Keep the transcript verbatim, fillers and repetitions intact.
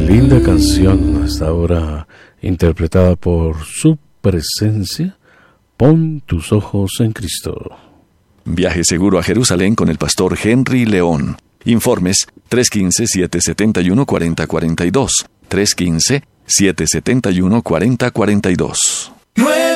Linda canción, hasta ahora interpretada por Su Presencia. Pon tus ojos en Cristo. Viaje seguro a Jerusalén con el pastor Henry León. Informes tres uno cinco, siete siete uno, cuatro cero cuatro dos. tres uno cinco, siete siete uno, cuatro cero cuatro dos.